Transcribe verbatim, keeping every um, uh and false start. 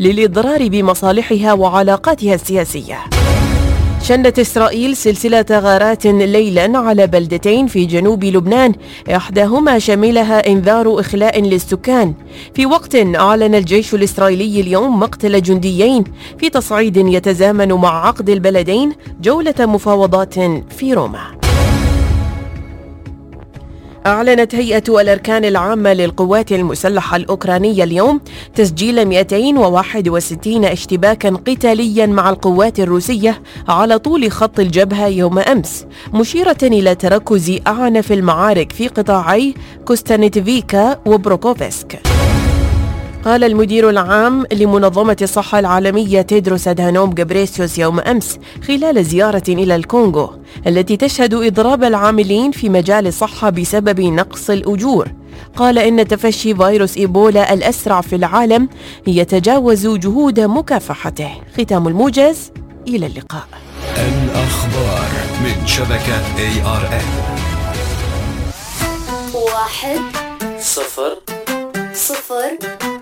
للإضرار بمصالحها وعلاقاتها السياسية. شنت إسرائيل سلسلة غارات ليلا على بلدتين في جنوب لبنان، إحداهما شملها إنذار إخلاء للسكان، في وقت أعلن الجيش الإسرائيلي اليوم مقتل جنديين في تصعيد يتزامن مع عقد البلدين جولة مفاوضات في روما. أعلنت هيئة الأركان العامة للقوات المسلحة الأوكرانية اليوم تسجيل مئتين وواحد وستين اشتباكا قتاليا مع القوات الروسية على طول خط الجبهة يوم أمس، مشيرة إلى تركز أعنف المعارك في قطاعي كوستانيتفيكا وبروكوفسك. قال المدير العام لمنظمة الصحة العالمية تيدروس أدهانوم غبريسيوس يوم أمس خلال زيارة إلى الكونغو التي تشهد إضراب العاملين في مجال الصحة بسبب نقص الأجور، قال إن تفشي فيروس إيبولا الأسرع في العالم يتجاوز جهود مكافحته. ختام الموجز، إلى اللقاء. الأخبار من شبكة إيه آر إن. واحد صفر صفر